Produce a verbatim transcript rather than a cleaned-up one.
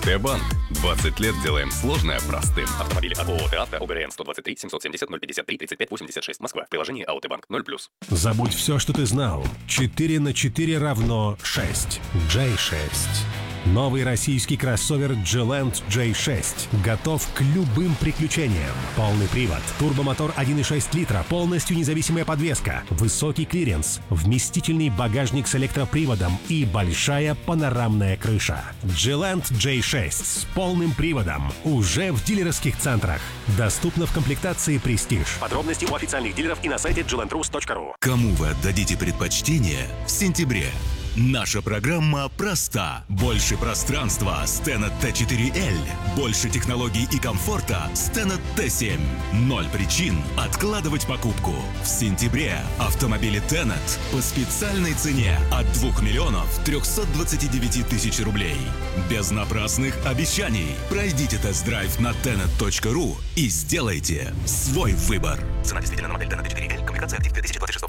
АТБанк. двадцать лет делаем сложное простым. Автомобили от ООО «ТАВТО», ОГРН сто двадцать три семьсот семьдесят ноль пятьдесят три тридцать пять восемьдесят шесть, Москва. Приложение АОТБанк ноль плюс. Забудь все, что ты знал. четыре на четыре равно шесть. джей шесть. Новый российский кроссовер G-Land джей шесть готов к любым приключениям. Полный привод, турбомотор один и шесть литра, полностью независимая подвеска, высокий клиренс, вместительный багажник с электроприводом и большая панорамная крыша. G-Land джей шесть с полным приводом уже в дилерских центрах. Доступно в комплектации Prestige. Подробности у официальных дилеров и на сайте джи ленд рус точка ру. Кому вы отдадите предпочтение в сентябре? Наша программа проста. Больше пространства с Tenet Т четыре Л. Больше технологий и комфорта с Tenet Т семь. Ноль причин откладывать покупку. В сентябре автомобили Tenet по специальной цене от двух миллионов трехсот двадцати девяти тысяч рублей. Без напрасных обещаний. Пройдите тест-драйв на тенет точка ру и сделайте свой выбор. Цена действительно на модель Tenet Т четыре Л. Комплектация актив две тысячи двадцать шесть.